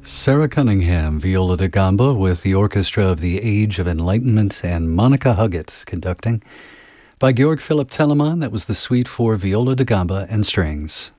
Sarah Cunningham, viola da gamba, with the orchestra of the Age of Enlightenment and Monica Huggett conducting. By Georg Philipp Telemann, that was the Suite for viola da gamba and strings.